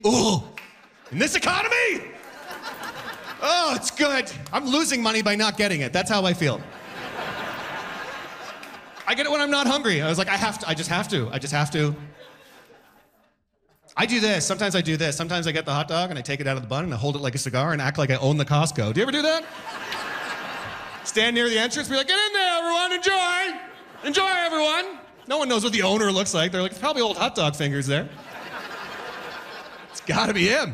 Ooh, in this economy? Oh, it's good. I'm losing money by not getting it. That's how I feel. I get it when I'm not hungry. I was like, I just have to. I do this. Sometimes I do this. Sometimes I get the hot dog and I take it out of the bun and I hold it like a cigar and act like I own the Costco. Do you ever do that? Stand near the entrance, be like, get in there, everyone, enjoy. Enjoy, everyone. No one knows what the owner looks like. They're like, it's probably old hot dog fingers there. It's gotta be him.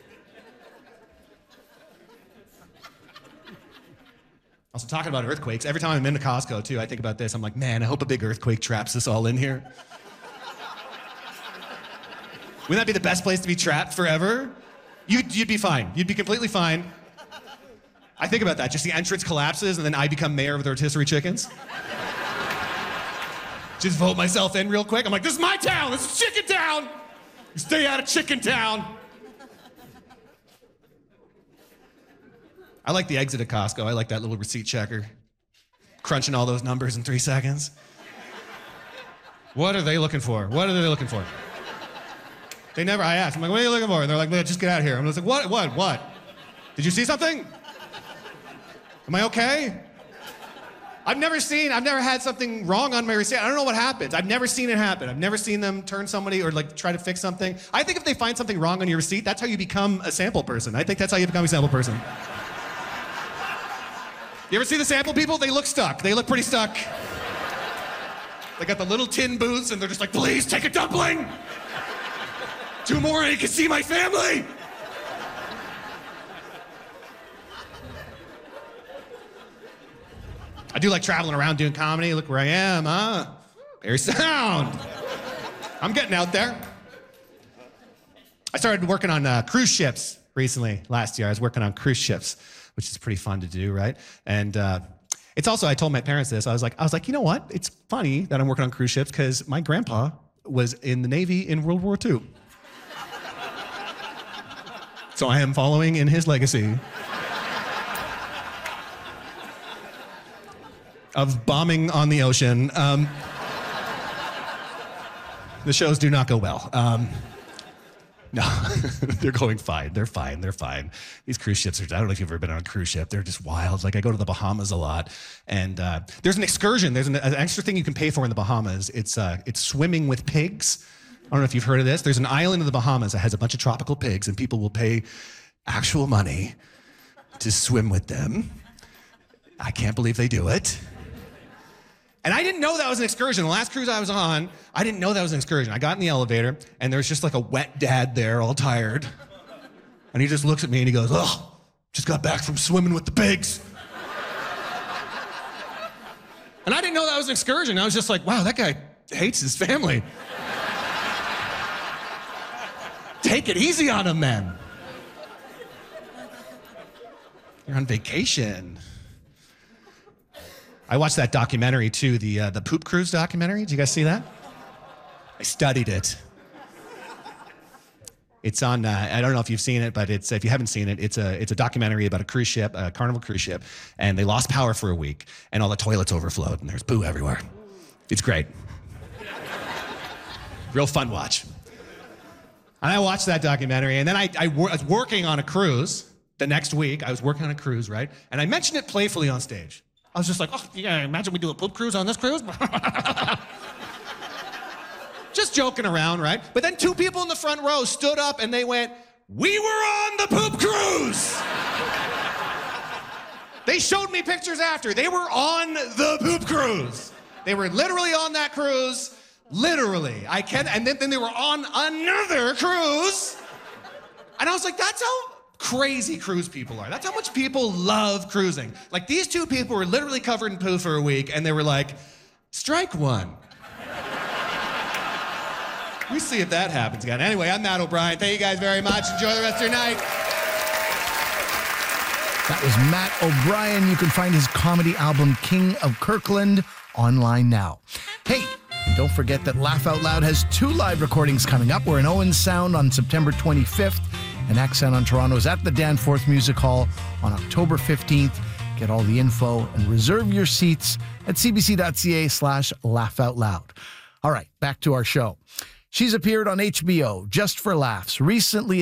Also, talking about earthquakes, every time I'm into Costco, too, I think about this. I'm like, man, I hope a big earthquake traps us all in here. Wouldn't that be the best place to be trapped forever? You'd be fine. You'd be completely fine. I think about that. Just the entrance collapses, and then I become mayor of the rotisserie chickens. Just vote myself in real quick. I'm like, this is my town. This is Chicken Town. You stay out of Chicken Town. I like the exit at Costco. I like that little receipt checker. Crunching all those numbers in 3 seconds. What are they looking for? What are they looking for? I asked, I'm like, what are you looking for? And they're like, just get out of here. I'm just like, what? Did you see something? Am I okay? I've never had something wrong on my receipt. I don't know what happens. I've never seen it happen. I've never seen them turn somebody or like try to fix something. I think if they find something wrong on your receipt, that's how you become a sample person. I think that's how you become a sample person. You ever see the sample people? They look stuck. They look pretty stuck. They got the little tin booths and they're just like, please take a dumpling. 2 more and you can see my family. I do like traveling around doing comedy. Look where I am, huh? Very sound. I'm getting out there. I started working on cruise ships recently, last year. I was working on cruise ships, which is pretty fun to do, right? And it's also, I told my parents this. I was like, you know what? It's funny that I'm working on cruise ships because my grandpa was in the Navy in World War II. So I am following in his legacy of bombing on the ocean. The shows do not go well. No, they're going fine. They're fine. These cruise ships I don't know if you've ever been on a cruise ship. They're just wild. Like I go to the Bahamas a lot, and there's an excursion. There's an extra thing you can pay for in the Bahamas. It's swimming with pigs. I don't know if you've heard of this. There's an island in the Bahamas that has a bunch of tropical pigs, and people will pay actual money to swim with them. I can't believe they do it. And I didn't know that was an excursion. The last cruise I was on, I didn't know that was an excursion. I got in the elevator, and there was just like a wet dad there, all tired. And he just looks at me and he goes, oh, just got back from swimming with the pigs. And I didn't know that was an excursion. I was just like, wow, that guy hates his family. Take it easy on him, man. You're on vacation. I watched that documentary too, the Poop Cruise documentary. Did you guys see that? I studied it. It's on, I don't know if you've seen it, but if you haven't seen it, it's a documentary about a cruise ship, a Carnival cruise ship, and they lost power for a week, and all the toilets overflowed, and there's poo everywhere. It's great. Real fun watch. And I watched that documentary, and then I was working on a cruise the next week. I was working on a cruise, right? And I mentioned it playfully on stage. I was just like, oh, yeah, imagine we do a poop cruise on this cruise? Just joking around, right? But then 2 people in the front row stood up and they went, we were on the poop cruise! They showed me pictures after. They were on the poop cruise. They were literally on that cruise. Literally. And then they were on another cruise. And I was like, that's how crazy cruise people are. That's how much people love cruising. Like, these 2 people were literally covered in poo for a week, and they were like, strike one. We see if that happens again. Anyway, I'm Matt O'Brien. Thank you guys very much. Enjoy the rest of your night. That was Matt O'Brien. You can find his comedy album, King of Kirkland, online now. Hey, don't forget that Laugh Out Loud has 2 live recordings coming up. We're in Owen Sound on September 25th, and Accent on Toronto is at the Danforth Music Hall on October 15th. Get all the info and reserve your seats at cbc.ca/laughoutloud. All right, back to our show. She's appeared on HBO, Just for Laughs, recently